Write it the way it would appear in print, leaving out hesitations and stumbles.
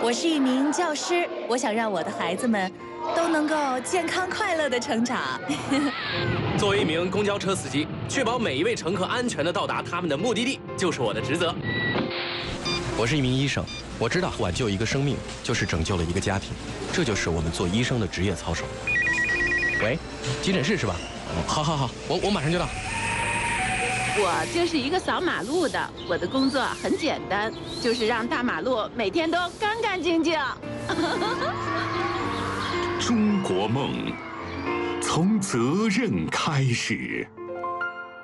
我是一名教师，我想让我的孩子们都能够健康快乐的成长。 作为一名公交车司机，确保每一位乘客安全地到达他们的目的地，就是我的职责。 我是一名医生，我知道挽救一个生命就是拯救了一个家庭，这就是我们做医生的职业操守。喂，急诊室是吧？好，我马上就到。 我就是一个扫马路的，我的工作很简单，就是让大马路每天都干干净净。 中国梦，从责任开始。